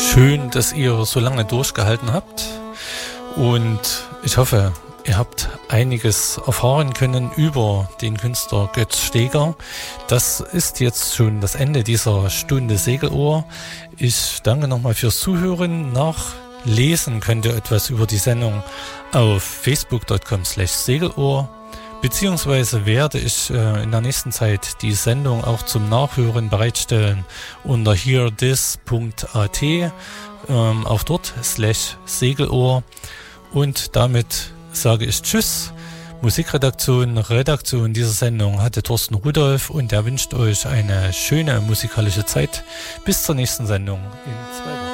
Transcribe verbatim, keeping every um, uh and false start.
Schön, dass ihr so lange durchgehalten habt und ich hoffe, ihr habt einiges erfahren können über den Künstler Götz Steger. Das ist jetzt schon das Ende dieser Stunde Segelohr. Ich danke nochmal fürs Zuhören. Nachlesen könnt ihr etwas über die Sendung auf facebook punkt com slash segelohr. Beziehungsweise werde ich äh, in der nächsten Zeit die Sendung auch zum Nachhören bereitstellen unter hearthis punkt at, ähm, auch dort slash Segelohr. Und damit sage ich Tschüss. Musikredaktion, Redaktion dieser Sendung hatte Thorsten Rudolph und er wünscht euch eine schöne musikalische Zeit. Bis zur nächsten Sendung in zwei Wochen.